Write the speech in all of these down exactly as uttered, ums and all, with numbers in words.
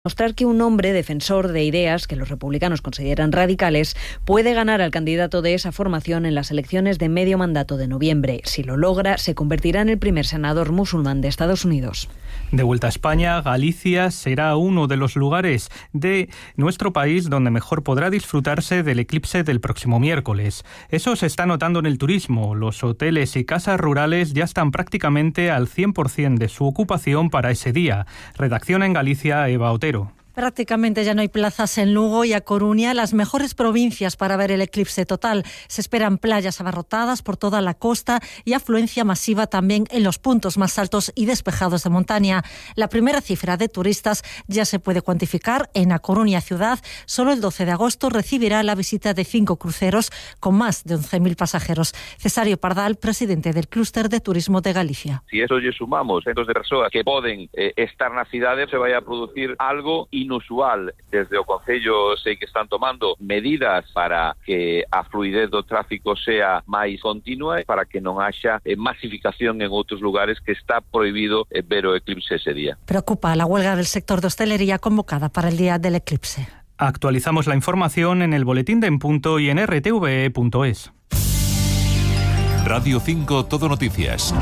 Mostrar que un hombre defensor de ideas que los republicanos consideran radicales puede ganar al candidato de esa formación en las elecciones de medio mandato de noviembre. Si lo logra, se convertirá en el primer senador musulmán de Estados Unidos. De vuelta a España, Galicia será uno de los lugares de nuestro país donde mejor podrá disfrutarse del eclipse del próximo miércoles. Eso se está notando en el turismo. Los hoteles y casas rurales ya están prácticamente al cien por ciento de su ocupación para ese día. Redacción en Galicia, Eva Otero. Prácticamente ya no hay plazas en Lugo y A Coruña, las mejores provincias para ver el eclipse total. Se esperan playas abarrotadas por toda la costa y afluencia masiva también en los puntos más altos y despejados de montaña. La primera cifra de turistas ya se puede cuantificar. En A Coruña ciudad, solo el doce de agosto recibirá la visita de cinco cruceros con más de once mil pasajeros. Cesario Pardal, presidente del Clúster de Turismo de Galicia. Si eso lle sumamos centos de persoas que poden eh, estar na cidade, se vai a producir algo inusual. Desde o Concello sei que están tomando medidas para que a fluidez do tráfico sea máis continua e para que non haxa eh, masificación en outros lugares que está prohibido eh, ver o eclipse ese día. Preocupa la huelga del sector de hostelería convocada para el día del eclipse. Actualizamos la información en el boletín de En Punto y en r t v e punto es. Radio cinco Todo Noticias.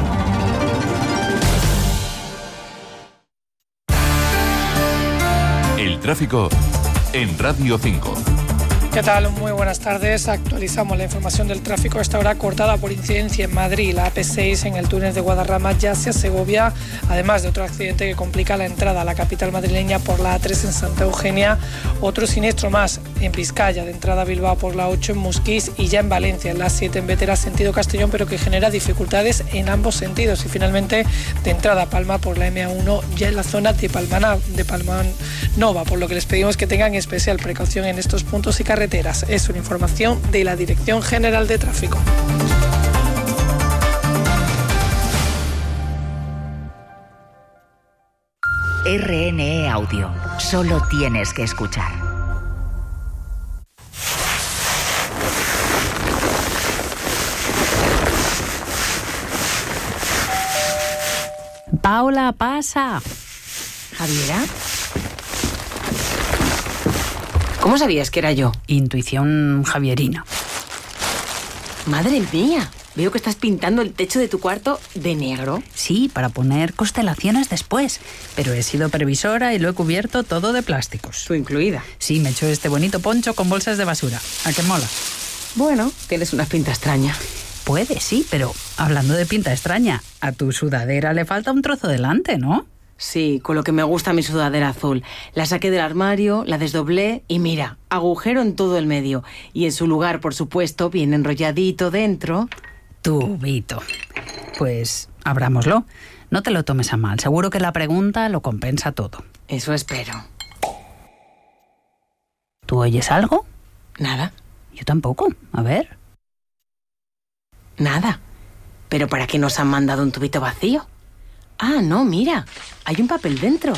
El tráfico en Radio cinco. ¿Qué tal? Muy buenas tardes. Actualizamos la información del tráfico a esta hora cortada por incidencia en Madrid. La A P seis en el túnel de Guadarrama ya hacia Segovia, además de otro accidente que complica la entrada a la capital madrileña por la A tres en Santa Eugenia. Otro siniestro más en Vizcaya, de entrada a Bilbao por la ocho en Musquís y ya en Valencia, en la siete en Bétera, sentido Castellón, pero que genera dificultades en ambos sentidos. Y finalmente, de entrada a Palma por la M A uno, ya en la zona de Palmana, de Palmanova, por lo que les pedimos que tengan especial precaución en estos puntos y carreteras. Es una información de la Dirección General de Tráfico. R N E Audio. Solo tienes que escuchar. Paula, pasa. ¿Javiera? ¿Cómo sabías que era yo? Intuición javierina. Madre mía, veo que estás pintando el techo de tu cuarto de negro. Sí, para poner constelaciones después. Pero he sido previsora y lo he cubierto todo de plásticos. ¿Tú incluida? Sí, me he hecho este bonito poncho con bolsas de basura. ¿A qué mola? Bueno, tienes una pinta extraña. Puede, sí, pero hablando de pinta extraña, a tu sudadera le falta un trozo delante, ¿no? Sí, con lo que me gusta mi sudadera azul. La saqué del armario, la desdoblé y mira, agujero en todo el medio. Y en su lugar, por supuesto, bien enrolladito dentro. Tubito. Pues abrámoslo. No te lo tomes a mal. Seguro que la pregunta lo compensa todo. Eso espero. ¿Tú oyes algo? Nada. Yo tampoco. A ver. Nada. ¿Pero para qué nos han mandado un tubito vacío? Ah, no, mira, hay un papel dentro.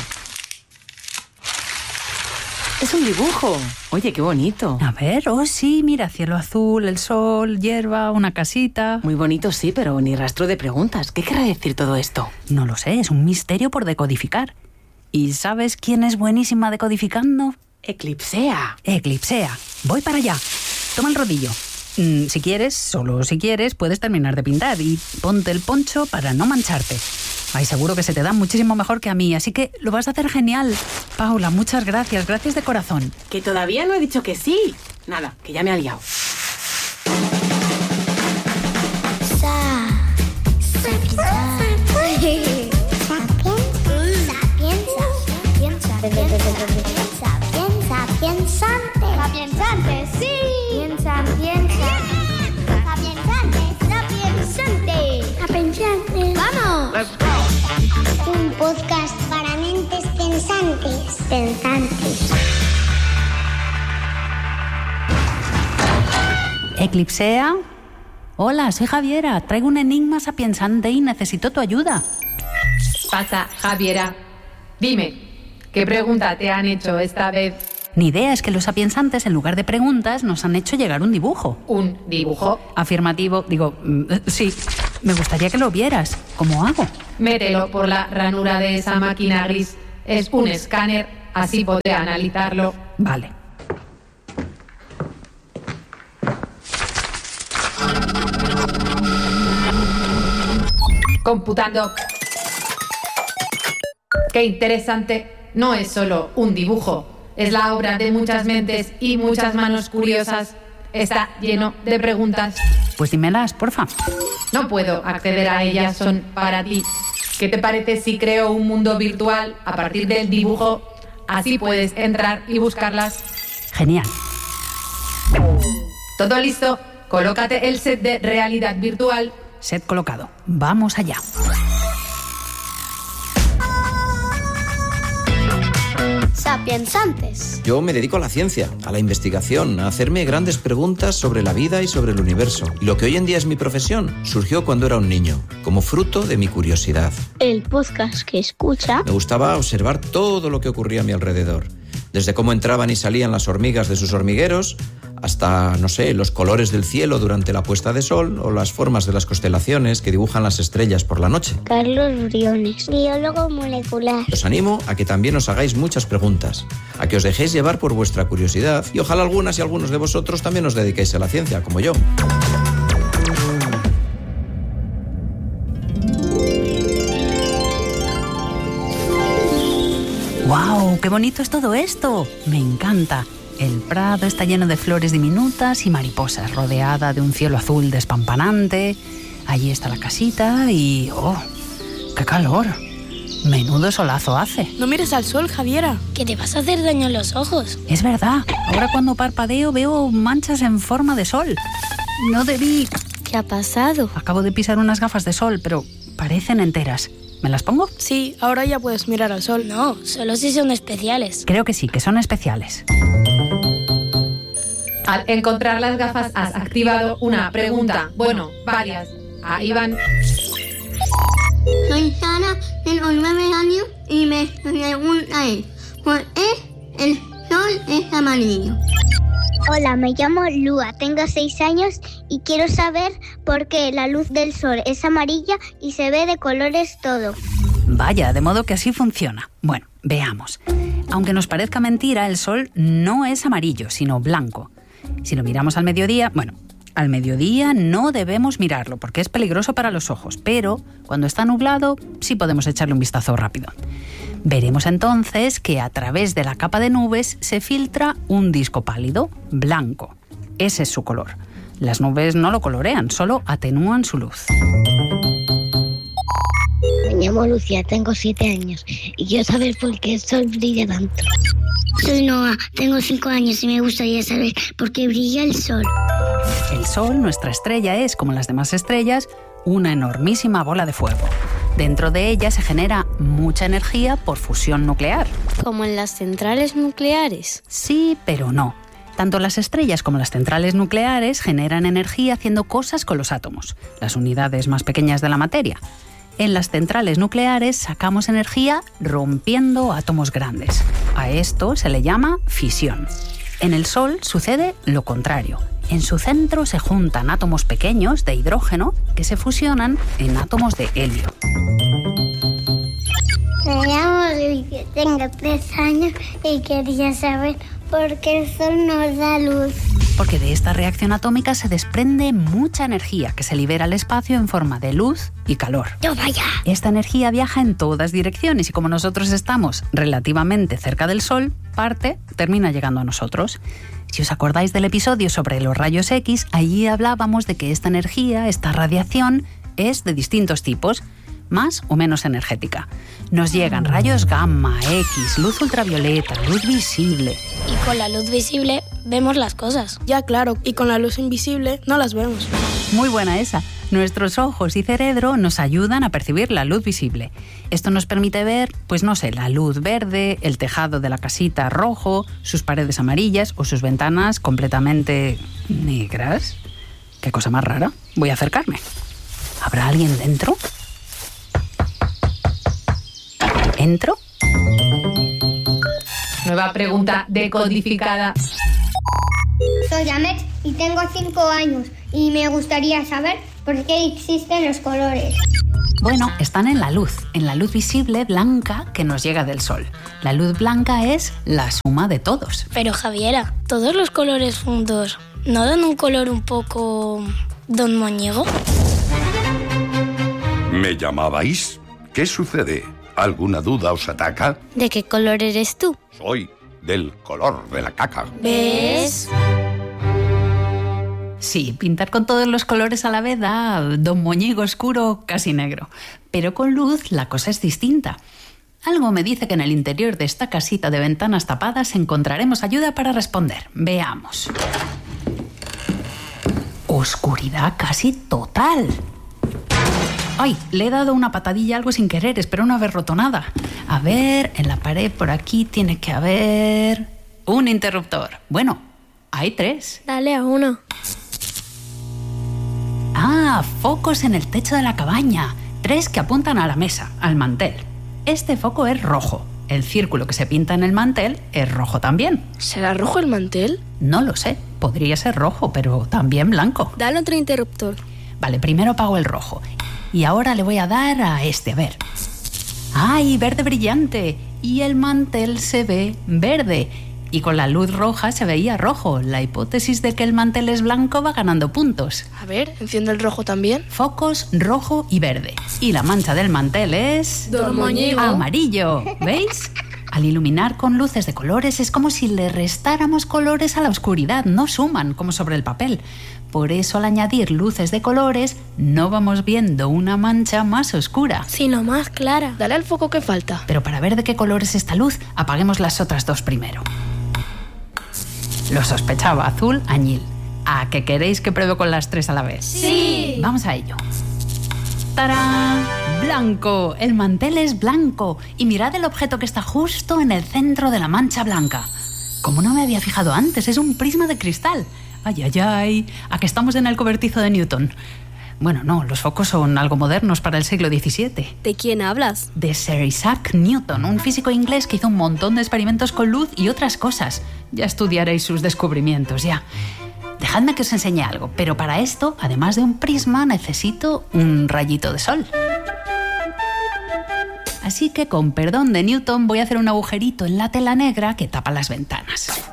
Es un dibujo. Oye, qué bonito. A ver, oh sí, mira, cielo azul, el sol, hierba, una casita. Muy bonito, sí, pero ni rastro de preguntas. ¿Qué querrá decir todo esto? No lo sé, es un misterio por decodificar. ¿Y sabes quién es buenísima decodificando? Eclipsea. Eclipsea. Voy para allá. Toma el rodillo. Mm, si quieres, solo si quieres, puedes terminar de pintar y ponte el poncho para no mancharte. Ay, seguro que se te da muchísimo mejor que a mí, así que lo vas a hacer genial. Paula, muchas gracias, gracias de corazón. Que todavía no he dicho que sí. Nada, que ya me ha liado. Sa, sapienza, sapiensante, sapiensante, sí. Piensa, piensa. Sapiensante, sapiensante, sapiensante. ¡Vamos! Let's go. Un podcast para mentes pensantes. Pensantes. Eclipsea. Hola, soy Javiera. Traigo un enigma sapiensante y necesito tu ayuda. Pasa, Javiera. Dime, ¿qué pregunta te han hecho esta vez? Ni idea, es que los sapiensantes, en lugar de preguntas, nos han hecho llegar un dibujo. ¿Un dibujo? Afirmativo. Digo, mm, sí. Me gustaría que lo vieras. ¿Cómo hago? Mételo por la ranura de esa máquina gris. Es un escáner así podré analizarlo. Vale. Computando. Qué interesante. No es solo un dibujo, es la obra de muchas mentes y muchas manos curiosas. Está lleno de preguntas. Pues dímelas, porfa. No puedo acceder a ellas, son para ti. ¿Qué te parece si creo un mundo virtual a partir del dibujo? Así puedes entrar y buscarlas. Genial. ¿Todo listo? Colócate el set de realidad virtual. Set colocado. Vamos allá. Sapiensantes. Yo me dedico a la ciencia, a la investigación, a hacerme grandes preguntas sobre la vida y sobre el universo. Y lo que hoy en día es mi profesión surgió cuando era un niño, como fruto de mi curiosidad. El podcast que escucha. Me gustaba observar todo lo que ocurría a mi alrededor. Desde cómo entraban y salían las hormigas de sus hormigueros, hasta, no sé, los colores del cielo durante la puesta de sol o las formas de las constelaciones que dibujan las estrellas por la noche. Carlos Briones, biólogo molecular. Os animo a que también os hagáis muchas preguntas, a que os dejéis llevar por vuestra curiosidad y ojalá algunas y algunos de vosotros también os dediquéis a la ciencia, como yo. ¡Guau! ¡Qué bonito es todo esto! Me encanta. El prado está lleno de flores diminutas y mariposas, rodeada de un cielo azul despampanante. Allí está la casita y... ¡oh! ¡Qué calor! Menudo solazo hace. No mires al sol, Javiera, que te vas a hacer daño en los ojos. Es verdad. Ahora cuando parpadeo veo manchas en forma de sol. No debí... ¿Qué ha pasado? Acabo de pisar unas gafas de sol, pero parecen enteras. ¿Me las pongo? Sí, ahora ya puedes mirar al sol. No, solo si son especiales. Creo que sí, que son especiales. Al encontrar las gafas has activado una pregunta. Bueno, varias. Ahí van. Soy Sara, tengo nueve años y me pregunta es, ¿por qué el sol es amarillo? Hola, me llamo Lua, tengo seis años y quiero saber por qué la luz del sol es amarilla y se ve de colores todo. Vaya, de modo que así funciona. Bueno, veamos. Aunque nos parezca mentira, el sol no es amarillo, sino blanco. Si lo miramos al mediodía, bueno, al mediodía no debemos mirarlo porque es peligroso para los ojos, pero cuando está nublado sí podemos echarle un vistazo rápido. Veremos entonces que a través de la capa de nubes se filtra un disco pálido, blanco. Ese es su color. Las nubes no lo colorean, solo atenúan su luz. Me llamo Lucía, tengo siete años y quiero saber por qué el sol brilla tanto. Soy Noah, tengo cinco años y me gustaría saber por qué brilla el sol. El sol, nuestra estrella, es, como las demás estrellas, una enormísima bola de fuego. Dentro de ella se genera mucha energía por fusión nuclear. ¿Como en las centrales nucleares? Sí, pero no. Tanto las estrellas como las centrales nucleares generan energía haciendo cosas con los átomos, las unidades más pequeñas de la materia. En las centrales nucleares sacamos energía rompiendo átomos grandes. A esto se le llama fisión. En el Sol sucede lo contrario. En su centro se juntan átomos pequeños de hidrógeno que se fusionan en átomos de helio. Me llamo Luis, tengo tres años y quería saber por qué el sol nos da luz. Porque de esta reacción atómica se desprende mucha energía que se libera al espacio en forma de luz y calor. ¡Yo vaya! Esta energía viaja en todas direcciones y como nosotros estamos relativamente cerca del Sol, parte termina llegando a nosotros. Si os acordáis del episodio sobre los rayos X, allí hablábamos de que esta energía, esta radiación, es de distintos tipos, más o menos energética. Nos llegan rayos gamma, X, luz ultravioleta, luz visible. Y con la luz visible vemos las cosas. Ya, claro, y con la luz invisible no las vemos. Muy buena esa. Nuestros ojos y cerebro nos ayudan a percibir la luz visible. Esto nos permite ver, pues no sé, la luz verde, el tejado de la casita rojo, sus paredes amarillas o sus ventanas completamente negras. Qué cosa más rara. Voy a acercarme. ¿Habrá alguien dentro? ¿Entro? Nueva pregunta decodificada. Soy Amex y tengo cinco años y me gustaría saber por qué existen los colores. Bueno, están en la luz, en la luz visible blanca que nos llega del sol. La luz blanca es la suma de todos. Pero Javiera, ¿todos los colores juntos no dan un color un poco don Moñigo? ¿Me llamabais? ¿Qué sucede? ¿Alguna duda os ataca? ¿De qué color eres tú? Soy del color de la caca. ¿Ves? Sí, pintar con todos los colores a la vez da don Moñigo oscuro casi negro. Pero con luz la cosa es distinta. Algo me dice que en el interior de esta casita de ventanas tapadas encontraremos ayuda para responder. Veamos. Oscuridad casi total. ¡Ay! Le he dado una patadilla a algo sin querer, espero no haber roto nada. A ver, en la pared por aquí tiene que haber un interruptor. Bueno, hay tres. Dale a uno. Ah, focos en el techo de la cabaña. Tres que apuntan a la mesa, al mantel. Este foco es rojo. El círculo que se pinta en el mantel es rojo también. ¿Será rojo el mantel? No lo sé. Podría ser rojo, pero también blanco. Dale otro interruptor. Vale, primero apago el rojo. Y ahora le voy a dar a este, a ver. ¡Ay, verde brillante! Y el mantel se ve verde. Y con la luz roja se veía rojo. La hipótesis de que el mantel es blanco va ganando puntos. A ver, enciende el rojo también. Focos rojo y verde. Y la mancha del mantel es... Don Moñigo. Amarillo. ¿Veis? Al iluminar con luces de colores es como si le restáramos colores a la oscuridad. No suman, como sobre el papel. Por eso al añadir luces de colores no vamos viendo una mancha más oscura, sino más clara. Dale al foco que falta. Pero para ver de qué color es esta luz, apaguemos las otras dos primero. Lo sospechaba, azul, añil. ¿A qué queréis que pruebe con las tres a la vez? ¡Sí! Vamos a ello. ¡Tarán! ¡Blanco! El mantel es blanco. Y mirad el objeto que está justo en el centro de la mancha blanca. Como no me había fijado antes, es un prisma de cristal. Ay, ay, ay. ¿A que estamos en el cobertizo de Newton? Bueno, no, los focos son algo modernos para el siglo diecisiete. ¿De quién hablas? De Sir Isaac Newton, un físico inglés que hizo un montón de experimentos con luz y otras cosas. Ya estudiaréis sus descubrimientos, ya. Dejadme que os enseñe algo, pero para esto, además de un prisma, necesito un rayito de sol. Así que, con perdón de Newton, voy a hacer un agujerito en la tela negra que tapa las ventanas.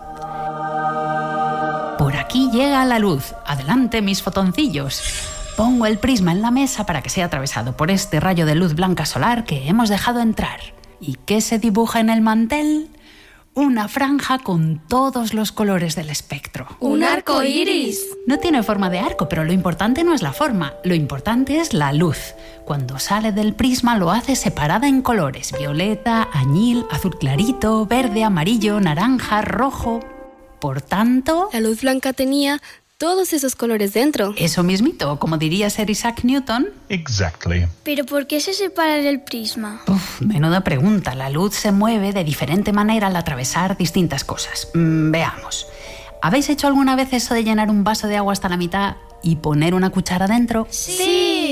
Por aquí llega la luz. Adelante, mis fotoncillos. Pongo el prisma en la mesa para que sea atravesado por este rayo de luz blanca solar que hemos dejado entrar. ¿Y qué se dibuja en el mantel? Una franja con todos los colores del espectro. ¡Un arco iris! No tiene forma de arco, pero lo importante no es la forma. Lo importante es la luz. Cuando sale del prisma lo hace separada en colores. Violeta, añil, azul clarito, verde, amarillo, naranja, rojo. Por tanto... La luz blanca tenía todos esos colores dentro. Eso mismito, como diría Sir Isaac Newton. Exactly. ¿Pero por qué se separa del prisma? Uf, menuda pregunta. La luz se mueve de diferente manera al atravesar distintas cosas. Mm, veamos. ¿Habéis hecho alguna vez eso de llenar un vaso de agua hasta la mitad y poner una cuchara dentro? ¡Sí!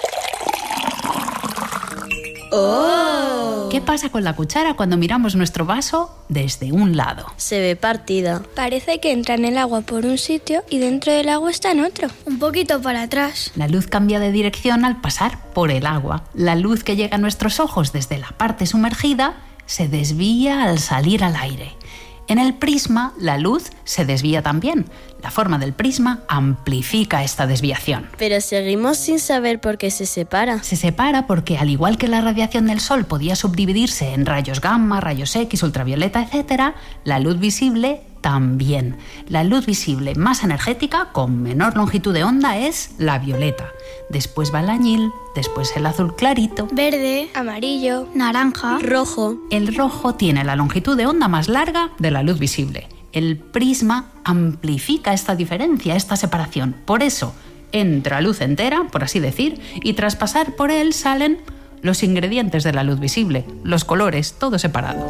¡Oh! ¿Qué pasa con la cuchara cuando miramos nuestro vaso desde un lado? Se ve partida. Parece que entra en el agua por un sitio y dentro del agua está en otro. Un poquito para atrás. La luz cambia de dirección al pasar por el agua. La luz que llega a nuestros ojos desde la parte sumergida se desvía al salir al aire. En el prisma, la luz se desvía también. La forma del prisma amplifica esta desviación. Pero seguimos sin saber por qué se separa. Se separa porque, al igual que la radiación del Sol podía subdividirse en rayos gamma, rayos X, ultravioleta, etcétera, la luz visible también. La luz visible más energética, con menor longitud de onda, es la violeta. Después va el añil, después el azul clarito. Verde, amarillo, naranja, rojo. El rojo tiene la longitud de onda más larga de la luz visible. El prisma amplifica esta diferencia, esta separación. Por eso entra luz entera, por así decir, y tras pasar por él salen los ingredientes de la luz visible, los colores, todo separado.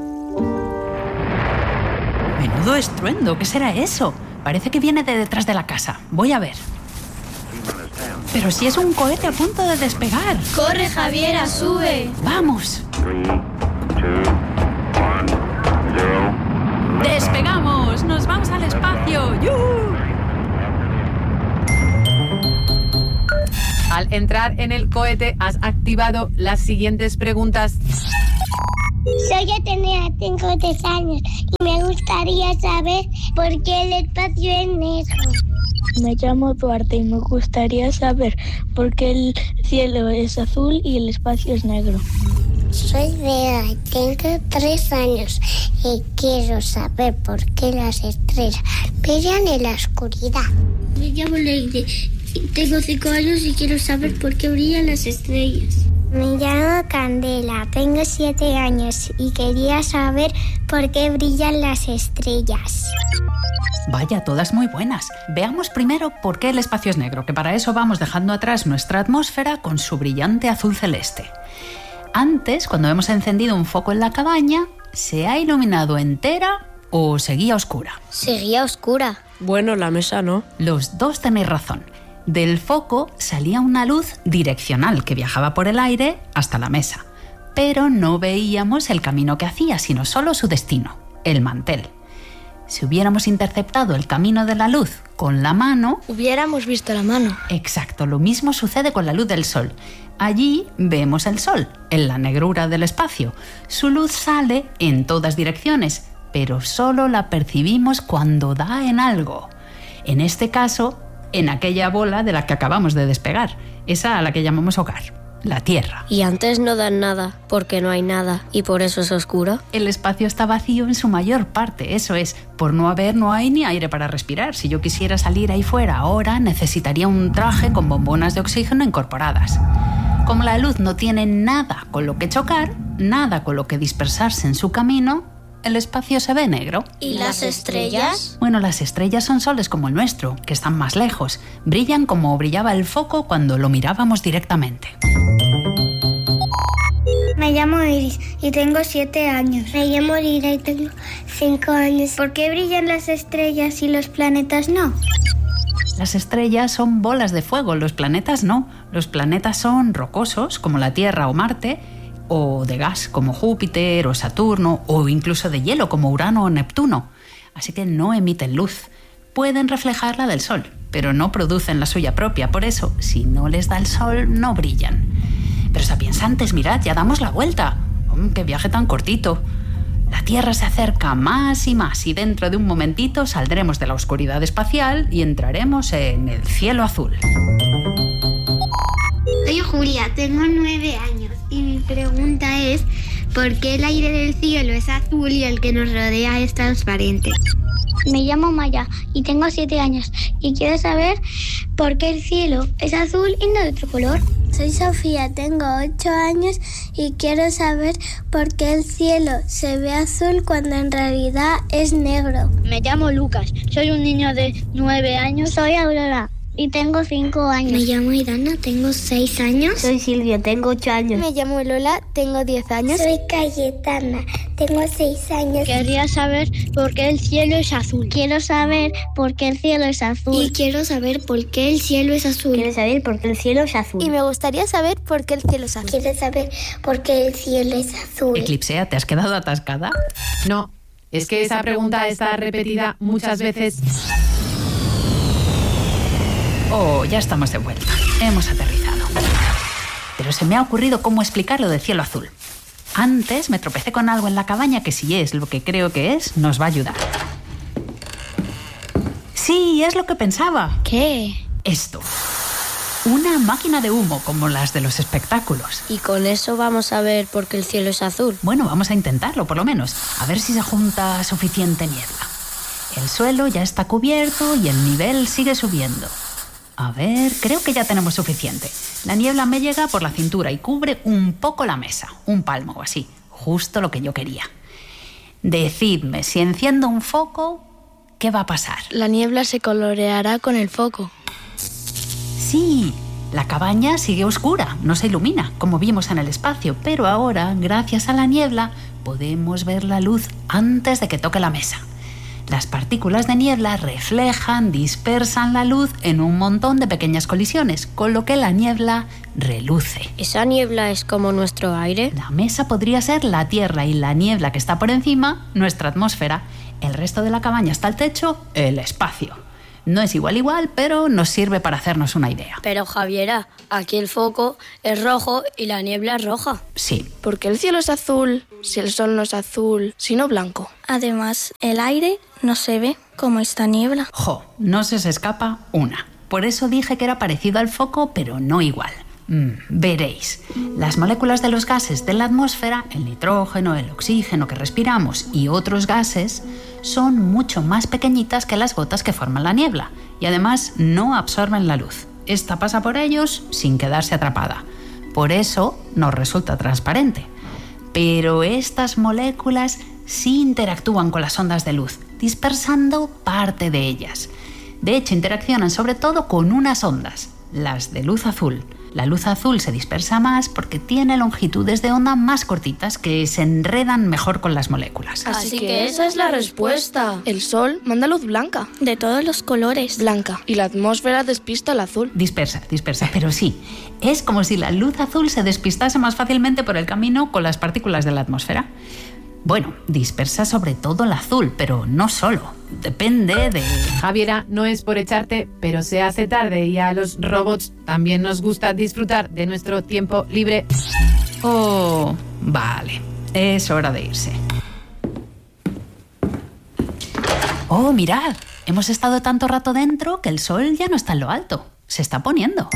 Menudo estruendo, ¿qué será eso? Parece que viene de detrás de la casa. Voy a ver. Pero si es un cohete a punto de despegar. ¡Corre, Javiera, sube! ¡Vamos! ¡Despegamos! ¡Nos vamos al espacio! ¡Yuhu! Al entrar en el cohete has activado las siguientes preguntas. Soy Atenea, tengo tres años y me gustaría saber por qué el espacio es negro. Me llamo Duarte y me gustaría saber por qué el cielo es azul y el espacio es negro. Soy Bea, tengo tres años y quiero saber por qué las estrellas brillan en la oscuridad. Me llamo Leire y tengo cinco años y quiero saber por qué brillan las estrellas. Me llamo Candela, tengo siete años y quería saber por qué brillan las estrellas. Vaya, todas muy buenas. Veamos primero por qué el espacio es negro, que para eso vamos dejando atrás nuestra atmósfera con su brillante azul celeste. Antes, cuando hemos encendido un foco en la cabaña, ¿se ha iluminado entera o seguía oscura? Seguía oscura. Bueno, la mesa no. Los dos tenéis razón. Del foco salía una luz direccional que viajaba por el aire hasta la mesa, pero no veíamos el camino que hacía, sino solo su destino, el mantel. Si hubiéramos interceptado el camino de la luz con la mano... Hubiéramos visto la mano. Exacto, lo mismo sucede con la luz del sol. Allí vemos el sol, en la negrura del espacio. Su luz sale en todas direcciones, pero solo la percibimos cuando da en algo. En este caso, en aquella bola de la que acabamos de despegar, esa a la que llamamos hogar, la Tierra. Y antes no dan nada, porque no hay nada, y por eso es oscuro. El espacio está vacío en su mayor parte, eso es, por no haber no hay ni aire para respirar. Si yo quisiera salir ahí fuera ahora, necesitaría un traje con bombonas de oxígeno incorporadas. Como la luz no tiene nada con lo que chocar, nada con lo que dispersarse en su camino, el espacio se ve negro. ¿Y las estrellas? Bueno, las estrellas son soles como el nuestro, que están más lejos. Brillan como brillaba el foco cuando lo mirábamos directamente. Me llamo Iris y tengo siete años. Me llamo Lira y tengo cinco años. ¿Por qué brillan las estrellas y los planetas no? Las estrellas son bolas de fuego, los planetas no. Los planetas son rocosos, como la Tierra o Marte, o de gas, como Júpiter o Saturno, o incluso de hielo, como Urano o Neptuno. Así que no emiten luz. Pueden reflejar la del Sol, pero no producen la suya propia. Por eso, si no les da el Sol, no brillan. Pero sapiensantes, mirad, ya damos la vuelta. Oh, ¡qué viaje tan cortito! La Tierra se acerca más y más y dentro de un momentito saldremos de la oscuridad espacial y entraremos en el cielo azul. Soy Julia, tengo nueve años y mi pregunta es ¿por qué el aire del cielo es azul y el que nos rodea es transparente? Me llamo Maya y tengo siete años y quiero saber por qué el cielo es azul y no de otro color. Soy Sofía, tengo ocho años y quiero saber por qué el cielo se ve azul cuando en realidad es negro. Me llamo Lucas, soy un niño de nueve años. Soy Aurora y tengo cinco años. Me llamo Irana, tengo seis años. Soy Silvia, tengo ocho años. Me llamo Lola, tengo diez años. Soy Cayetana, tengo seis años. Quería saber por qué el cielo es azul. Quiero saber por qué el cielo es azul. Y quiero saber por qué el cielo es azul. Quiero saber por qué el cielo es azul. Y me gustaría saber por qué el cielo es azul. Quiero saber por qué el cielo es azul. Eclipsea, ¿te has quedado atascada? No, es que esa pregunta está repetida muchas veces. Oh, ya estamos de vuelta. Hemos aterrizado. Pero se me ha ocurrido cómo explicar lo del cielo azul. Antes me tropecé con algo en la cabaña que si es lo que creo que es, nos va a ayudar. Sí, es lo que pensaba. ¿Qué? Esto. Una máquina de humo, como las de los espectáculos. ¿Y con eso vamos a ver por qué el cielo es azul? Bueno, vamos a intentarlo, por lo menos. A ver si se junta suficiente niebla. El suelo ya está cubierto y el nivel sigue subiendo. A ver, creo que ya tenemos suficiente. La niebla me llega por la cintura y cubre un poco la mesa, un palmo o así, justo lo que yo quería. Decidme, si enciendo un foco, ¿qué va a pasar? La niebla se coloreará con el foco. Sí, la cabaña sigue oscura, no se ilumina, como vimos en el espacio, pero ahora, gracias a la niebla, podemos ver la luz antes de que toque la mesa. Las partículas de niebla reflejan, dispersan la luz en un montón de pequeñas colisiones, con lo que la niebla reluce. ¿Esa niebla es como nuestro aire? La mesa podría ser la Tierra y la niebla que está por encima, nuestra atmósfera. El resto de la cabaña hasta el techo, el espacio. No es igual igual, pero nos sirve para hacernos una idea. Pero Javiera, aquí el foco es rojo y la niebla es roja. Sí. ¿Por qué el cielo es azul si el sol no es azul, sino blanco? Además, el aire no se ve como esta niebla. Jo, no se os escapa una. Por eso dije que era parecido al foco, pero no igual. Mm, veréis, las moléculas de los gases de la atmósfera, el nitrógeno, el oxígeno que respiramos y otros gases, son mucho más pequeñitas que las gotas que forman la niebla y además no absorben la luz. Esta pasa por ellos sin quedarse atrapada. Por eso nos resulta transparente. Pero estas moléculas sí interactúan con las ondas de luz, dispersando parte de ellas. De hecho, interaccionan sobre todo con unas ondas, las de luz azul. La luz azul se dispersa más porque tiene longitudes de onda más cortitas que se enredan mejor con las moléculas. Así que esa es la respuesta. El sol manda luz blanca. De todos los colores. Blanca. Y la atmósfera despista el azul. Dispersa, dispersa, pero sí. Es como si la luz azul se despistase más fácilmente por el camino con las partículas de la atmósfera. Bueno, dispersa sobre todo el azul, pero no solo. Depende de... Javiera, no es por echarte, pero se hace tarde y a los robots también nos gusta disfrutar de nuestro tiempo libre. Oh, vale. Es hora de irse. Oh, mirad. Hemos estado tanto rato dentro que el sol ya no está en lo alto. Se está poniendo.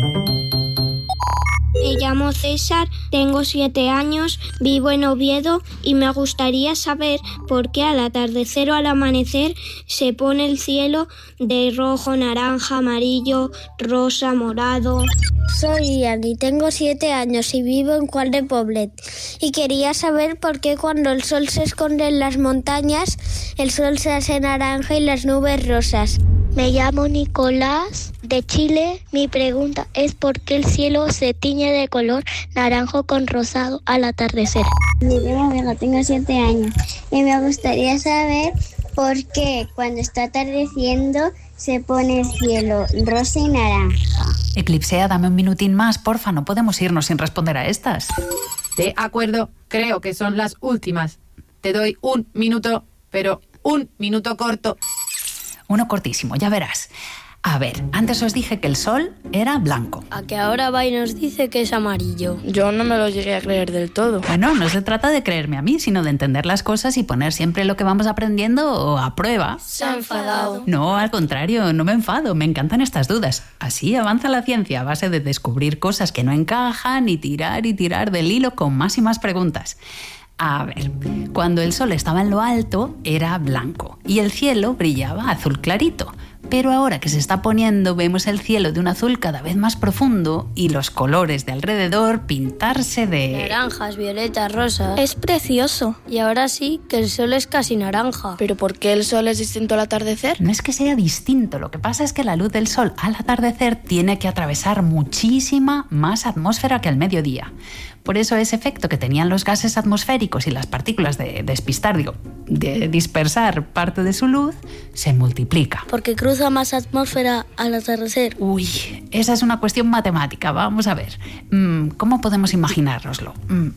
Me llamo César, tengo siete años, vivo en Oviedo y me gustaría saber por qué al atardecer o al amanecer se pone el cielo de rojo, naranja, amarillo, rosa, morado. Soy Ian y tengo siete años y vivo en Quart de Poblet. Y quería saber por qué cuando el sol se esconde en las montañas, el sol se hace naranja y las nubes rosas. Me llamo Nicolás, de Chile. Mi pregunta es por qué el cielo se tiñe de color naranjo con rosado al atardecer. Me llamo Vega, tengo siete años y me gustaría saber por qué cuando está atardeciendo se pone el cielo rosa y naranja. Eclipsea, dame un minutín más, porfa, no podemos irnos sin responder a estas. De acuerdo, creo que son las últimas. Te doy un minuto, pero un minuto corto. Uno cortísimo, ya verás. A ver, antes os dije que el sol era blanco. A que ahora va y nos dice que es amarillo. Yo no me lo llegué a creer del todo. Bueno, no se trata de creerme a mí, sino de entender las cosas y poner siempre lo que vamos aprendiendo a prueba. Se ha enfadado. No, al contrario, no me enfado, me encantan estas dudas. Así avanza la ciencia a base de descubrir cosas que no encajan y tirar y tirar del hilo con más y más preguntas. A ver, cuando el sol estaba en lo alto era blanco y el cielo brillaba azul clarito. Pero ahora que se está poniendo vemos el cielo de un azul cada vez más profundo y los colores de alrededor pintarse de... naranjas, violetas, rosas. Es precioso. Y ahora sí que el sol es casi naranja. ¿Pero por qué el sol es distinto al atardecer? No es que sea distinto, lo que pasa es que la luz del sol al atardecer tiene que atravesar muchísima más atmósfera que al mediodía. Por eso ese efecto que tenían los gases atmosféricos y las partículas de despistar, digo, de dispersar parte de su luz, se multiplica. Porque cruza más atmósfera al atardecer. Uy, esa es una cuestión matemática. Vamos a ver. ¿Cómo podemos imaginárnoslo?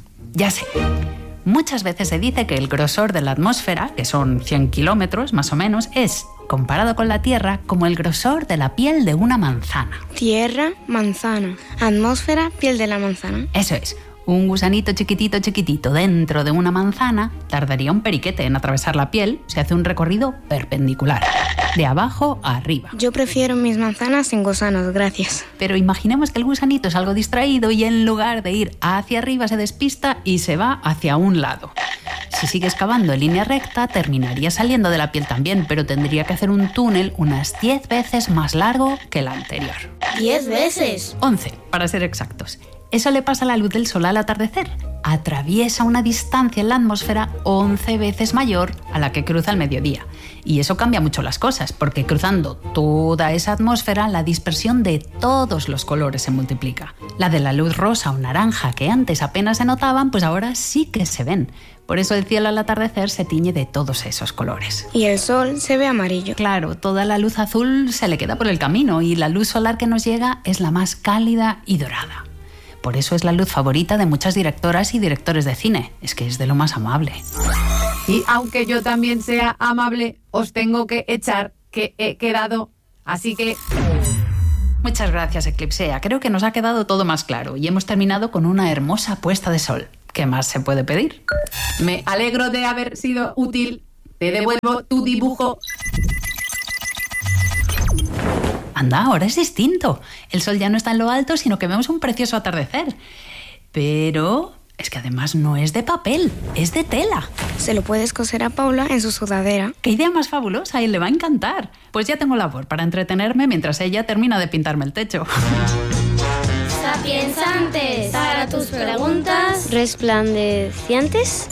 Ya sé. Muchas veces se dice que el grosor de la atmósfera, que son cien kilómetros más o menos, es, comparado con la Tierra, como el grosor de la piel de una manzana. Tierra, manzana. Atmósfera, piel de la manzana. Eso es. Un gusanito chiquitito, chiquitito dentro de una manzana tardaría un periquete en atravesar la piel. Se hace un recorrido perpendicular, de abajo a arriba. Yo prefiero mis manzanas sin gusanos, gracias. Pero imaginemos que el gusanito es algo distraído y en lugar de ir hacia arriba se despista y se va hacia un lado. Si sigue excavando en línea recta, terminaría saliendo de la piel también, pero tendría que hacer un túnel unas diez veces más largo que el anterior. ¿diez veces? once, para ser exactos. Eso le pasa a la luz del sol al atardecer. Atraviesa una distancia en la atmósfera once veces mayor a la que cruza al mediodía. Y eso cambia mucho las cosas, porque cruzando toda esa atmósfera, la dispersión de todos los colores se multiplica. La de la luz rosa o naranja, que antes apenas se notaban, pues ahora sí que se ven. Por eso el cielo al atardecer se tiñe de todos esos colores. Y el sol se ve amarillo. Claro, toda la luz azul se le queda por el camino y la luz solar que nos llega es la más cálida y dorada. Por eso es la luz favorita de muchas directoras y directores de cine. Es que es de lo más amable. Y aunque yo también sea amable, os tengo que echar que he quedado Así que... Muchas gracias, Eclipsea. Creo que nos ha quedado todo más claro y hemos terminado con una hermosa puesta de sol. ¿Qué más se puede pedir? Me alegro de haber sido útil. Te devuelvo tu dibujo. Anda, ahora es distinto. El sol ya no está en lo alto, sino que vemos un precioso atardecer. Pero es que además no es de papel, es de tela. Se lo puedes coser a Paula en su sudadera. ¡Qué idea más fabulosa! Y le va a encantar. Pues ya tengo labor para entretenerme mientras ella termina de pintarme el techo. Sapiensantes, para tus preguntas. ¿Resplandecientes?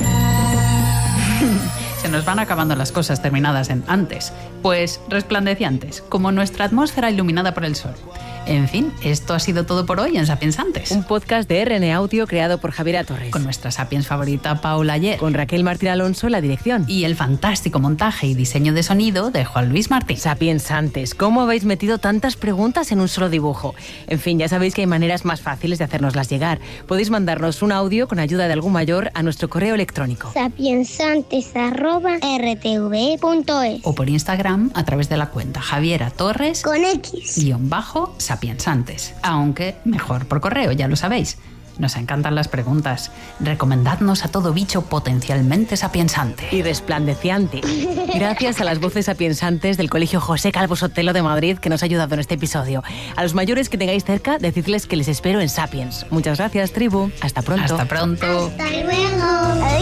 Se nos van acabando las cosas terminadas en antes. Pues resplandecientes, como nuestra atmósfera iluminada por el sol. En fin, esto ha sido todo por hoy en Sapiensantes. Un podcast de R N Audio creado por Javiera Torres. Con nuestra Sapiens favorita Paula Ayer. Con Raquel Martín Alonso en la dirección. Y el fantástico montaje y diseño de sonido de Juan Luis Martín. Sapiensantes, ¿cómo habéis metido tantas preguntas en un solo dibujo? En fin, ya sabéis que hay maneras más fáciles de hacérnoslas llegar. Podéis mandarnos un audio con ayuda de algún mayor a nuestro correo electrónico. sapiensantes arroba r t v e punto es. O por Instagram a través de la cuenta Javiera Torres con X guión bajo Sapiensantes, aunque mejor por correo, ya lo sabéis. Nos encantan las preguntas. Recomendadnos a todo bicho potencialmente sapiensante. Y resplandeciente. Gracias a las voces sapiensantes del Colegio José Calvo Sotelo de Madrid que nos ha ayudado en este episodio. A los mayores que tengáis cerca, decidles que les espero en Sapiens. Muchas gracias, tribu. Hasta pronto. Hasta pronto. Hasta luego.